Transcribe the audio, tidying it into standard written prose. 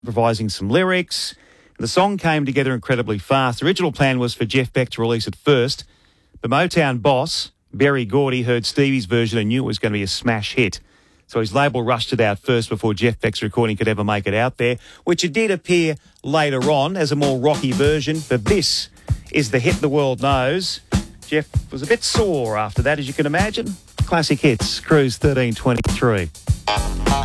improvising some lyrics. The song came together incredibly fast. The original plan was for Jeff Beck to release it first, but Motown boss Berry Gordy heard Stevie's version and knew it was going to be a smash hit. So his label rushed it out first before Jeff Beck's recording could ever make it out there, which it did appear later on as a more rocky version. But this is the hit the world knows. Jeff was a bit sore after that, as you can imagine. Classic hits, Cruise 1323.